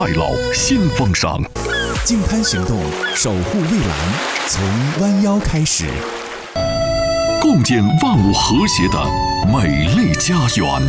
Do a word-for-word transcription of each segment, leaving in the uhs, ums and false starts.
爱老新风尚， 净滩行动，守护蔚蓝，从弯腰开始， 共建万物和谐的美丽家园。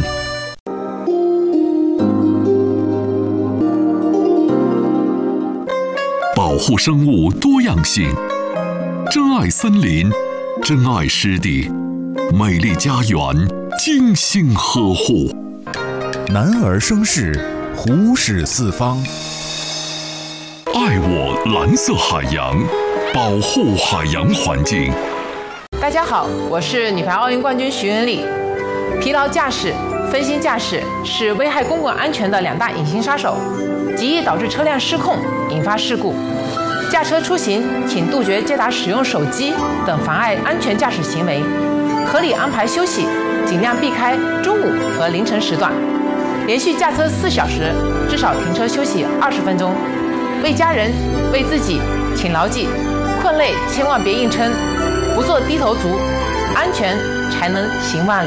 保护生物多样性，珍爱森林，珍爱湿地，美丽家园精心呵护。 男儿生事，虎视四方。 爱我蓝色海洋，保护海洋环境。 大家好，我是女排奥运冠军徐文丽。疲劳驾驶、分心驾驶是危害公共安全的两大隐形杀手，极易导致车辆失控，引发事故。驾车出行，请杜绝接打使用手机等妨碍安全驾驶行为，合理安排休息，尽量避开中午和凌晨时段。连续驾车四小时，至少停车休息二十分钟。为家人、为自己，请牢记：困累千万别硬撑，不做低头族，安全才能行万里。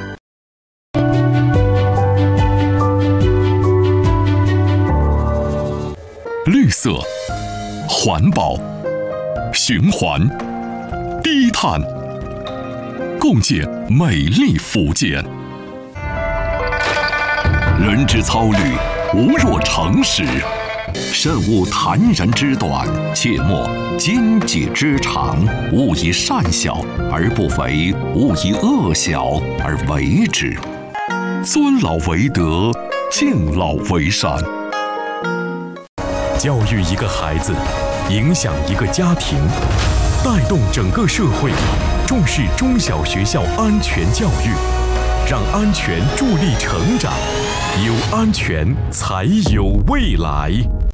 绿色、环保、循环、低碳，共建美丽福建。人之操虑，无若诚实。慎勿坦然之短，切莫奸计之长。勿以善小而不为，勿以恶小而为之。尊老为德，敬老为善。 教育一个孩子，影响一个家庭，带动整个社会，重视中小学校安全教育，让安全助力成长，有安全才有未来。